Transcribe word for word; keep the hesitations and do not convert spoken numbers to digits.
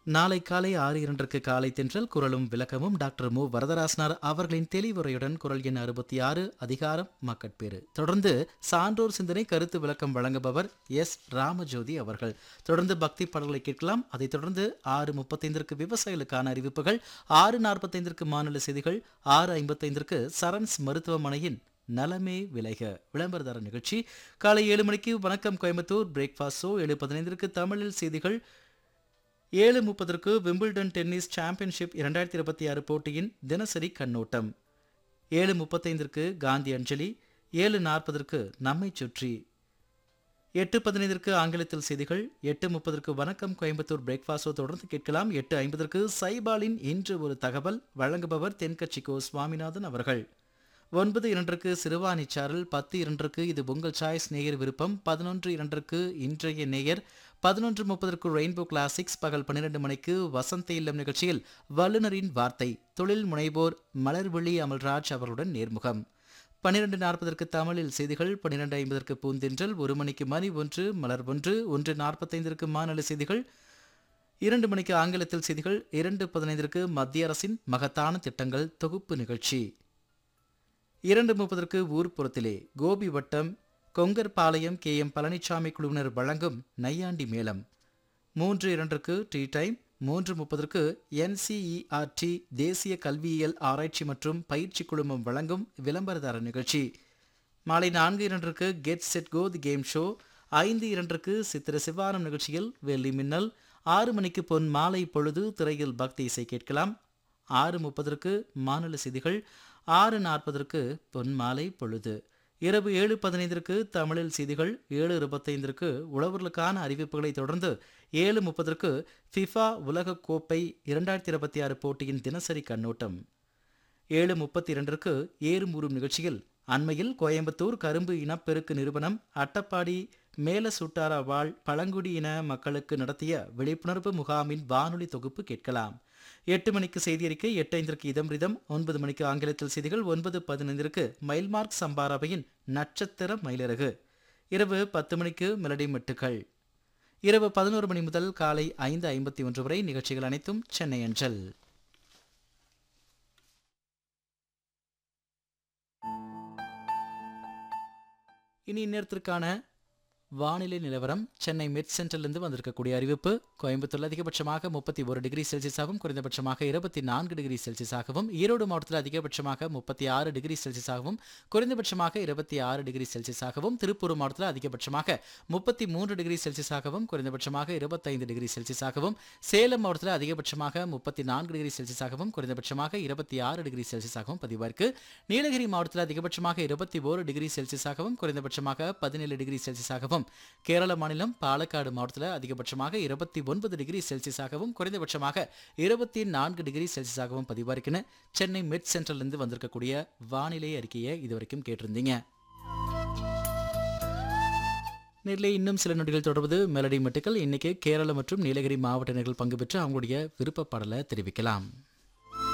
நாளை காலை ஆறு இரண்டுக்கு காலை தென்றல் குரலும் விளக்கமும் டாக்டர் மு வரதராசனார் அவர்களின் தெளிவுரையுடன் குரல் எண் அறுபத்தி ஆறு அதிகாரம் மக்கட்பேறு. தொடர்ந்து சான்றோர் சிந்தனை கருத்து விளக்கம் வழங்குபவர் எஸ் ராமஜோதி அவர்கள். தொடர்ந்து பக்தி பாடல்களை கேட்கலாம். அதைத் தொடர்ந்து ஆறு முப்பத்தைந்திற்கு விவசாயிகளுக்கான அறிவிப்புகள், ஆறு நாற்பத்தைந்திற்கு மாநில செய்திகள், ஆறு ஐம்பத்தைந்திற்கு சரண்ஸ் மருத்துவமனையின் நலமே விளைக விளம்பரதார நிகழ்ச்சி. காலை ஏழு மணிக்கு வணக்கம் கோயம்புத்தூர் பிரேக்ஃபாஸ்ட் ஷோ, ஏழு பதினைந்திற்கு தமிழில் செய்திகள், ஏழு முப்பதற்கு விம்பிள்டன் டென்னிஸ் சாம்பியன்ஷிப் இரண்டாயிரத்தி இருபத்தி ஆறு போட்டியின் தினசரி கண்ணோட்டம், ஏழு முப்பத்தைந்திற்கு காந்தி அஞ்சலி, ஏழு நாற்பதற்கு நம்மை சுற்றி, எட்டு பதினைந்திற்கு ஆங்கிலத்தில் செய்திகள், எட்டு முப்பதற்கு வணக்கம் கோயம்புத்தூர் பிரேக்ஃபாஸ்டோ தொடர்ந்து கேட்கலாம். எட்டு ஐம்பதற்கு சைபாலின் இன்று ஒரு தகவல் வழங்குபவர் தென்கட்சிக்கோ சுவாமிநாதன் அவர்கள். ஒன்பது இரண்டுக்கு சிறுவாணி சாரல், பத்து இரண்டுக்கு இது உங்கள் சாய்ஸ் நேயர் விருப்பம், பதினொன்று இரண்டுக்கு இன்றைய நேயர், பதினொன்று முப்பதற்கு ரெயின்போ கிளாசிக்ஸ், பகல் பன்னிரண்டு மணிக்கு வசந்த இல்லம் நிகழ்ச்சியில் வல்லுநரின் வார்த்தை தொழில் முனைவோர் மலர்விழி அமல்ராஜ் அவர்களுடன் நேர்முகம். பன்னிரண்டு நாற்பதற்கு தமிழில் செய்திகள், பன்னிரண்டு ஐம்பதற்கு பூந்தென்றல், ஒரு மணிக்கு மணி ஒன்று மலர் ஒன்று, ஒன்று நாற்பத்தைந்திற்கு மாநில செய்திகள், இரண்டு மணிக்கு ஆங்கிலத்தில் செய்திகள், இரண்டு பதினைந்திற்கு மத்திய அரசின் மகத்தான திட்டங்கள் தொகுப்பு நிகழ்ச்சி, இரண்டு முப்பதற்கு ஊர்ப்புறத்திலே கோபி வட்டம் கொங்கர்பாளையம் கே எம் பழனிசாமி குழுவினர் வழங்கும் நையாண்டி மேளம், மூன்று இரண்டுக்கு டீ டைம், மூன்று முப்பதற்கு என்சிஇஆர்டி தேசிய கல்வியியல் ஆராய்ச்சி மற்றும் பயிற்சி குழுமம் வழங்கும் விளம்பரதார நிகழ்ச்சி, மாலை நான்கு இரண்டுக்கு get set go the game show, ஐந்து இரண்டுக்கு சித்திர சிவானம் நிகழ்ச்சியில் வெள்ளி மின்னல், ஆறு மணிக்கு பொன் மாலை பொழுது திரையில் பக்தி இசை கேட்கலாம், ஆறு முப்பதற்கு மாநில செய்திகள், ஆறு நாற்பதற்கு பொன் மாலை பொழுது, இரவு ஏழு பதினைந்திற்கு தமிழில் செய்திகள், ஏழு இருபத்தைந்திற்கு உழவர்களுக்கான அறிவிப்புகளை தொடர்ந்து ஏழு முப்பதற்கு ஃபிஃபா உலக கோப்பை இரண்டாயிரத்தி இருபத்தி ஆறு போட்டியின் தினசரி கண்ணோட்டம், ஏழு முப்பத்தி இரண்டிற்கு ஏறும் ஊறும் நிகழ்ச்சியில் அண்மையில் கோயம்புத்தூர் கரும்பு இனப்பெருக்கு நிறுவனம் அட்டப்பாடி மேல சுட்டாரா வாழ் பழங்குடியின மக்களுக்கு நடத்திய விழிப்புணர்வு முகாமின் வானொலி தொகுப்பு கேட்கலாம். எட்டு மணிக்கு செய்தி அறிக்கை, எட்டு ஐந்திற்கு இதம் ரிதம், ஒன்பது மணிக்கு ஆங்கிலத்தில் செய்திகள், ஒன்பது பதினைந்திற்கு மைல்மார்க் சம்பாராவையின் நட்சத்திர மயிலிறகு, இரவு பத்து மணிக்கு மெலடி மெட்டுக்கள், இரவு பதினோரு மணி முதல் காலை ஐந்து ஐம்பத்தி ஒன்று வரை நிகழ்ச்சிகள் அனைத்தும் சென்னை அஞ்சல். இனி இந்நேரத்திற்கான வானிலை நிலவரம். சென்னை மெட் சென்டரிலிருந்து வந்திருக்கக்கூடிய அறிவிப்பு. கோயம்புத்தூரில் அதிகபட்சமாக முப்பத்தி ஒரு டிகிரி செல்சியஸாகவும் குறைந்தபட்சமாக இருபத்தி நான்கு டிகிரி செல்சியஸாகவும், ஈரோடு மாவட்டத்தில் அதிகபட்சமாக முப்பத்தி ஆறு டிகிரி செல்சியஸாகவும் குறைந்தபட்சமாக இருபத்தி ஆறு டிகிரி செல்சியஸாகவும், திருப்பூர் மாவட்டத்தில் அதிகபட்சமாக முப்பத்தி மூன்று டிகிரி செல்சியஸாகவும் குறைந்தபட்சமாக இருபத்தைந்து டிகிரி செல்சியஸாகவும், சேலம் மாவட்டத்தில் அதிகபட்சமாக முப்பத்தி நான்கு டிகிரி செல்சியஸாகவும் குறைந்தபட்சமாக இருபத்தி ஆறு டிகிரி செல்சியஸாகவும் பதிவாயிருக்கு. நீலகிரி மாவட்டத்தில் அதிகபட்சமாக இருபத்தி ஒரு டிகிரி செல்சியஸாகவும் குறைந்தபட்சமாக பதினேழு டிகிரி செல்சியஸாகவும், கேரள மாநிலம் பாலக்காடு மாவட்டத்தில் அதிகபட்சமாக இருபத்தி ஒன்பது டிகிரி செல்சியஸாகவும் குறைந்தபட்சமாக இருபத்தி நான்கு டிகிரி செல்சியஸாகவும் பதிவாயிருக்குன்னு சென்னை மெட் சென்டரிலிருந்து வந்திருக்கக்கூடிய வானிலை அறிக்கையை இதுவரைக்கும் கேட்டிருந்தீங்க. நேரிலே இன்னும் சில நொடிகள் தொடர்வது மெலடி மெட்டுக்கள். இன்னைக்கு கேரள மற்றும் நீலகிரி மாவட்ட நேயர்கள் பங்கு பெற்று அவங்களுடைய விருப்ப பாடலை தெரிவிக்கலாம்.